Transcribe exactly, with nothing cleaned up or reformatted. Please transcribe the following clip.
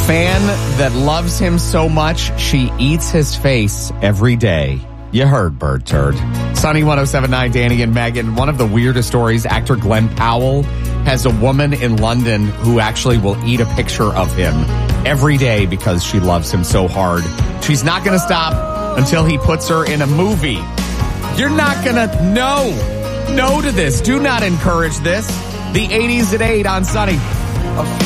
fan that loves him so much, she eats his face every day. You heard, Bird Turd. Sunny one oh seven point nine, Danny and Megan. One of the weirdest stories, actor Glenn Powell has a woman in London who actually will eat a picture of him every day because she loves him so hard. She's not going to stop until he puts her in a movie. You're not going to no, no to this. Do not encourage this. The eighties at eight on Sunny.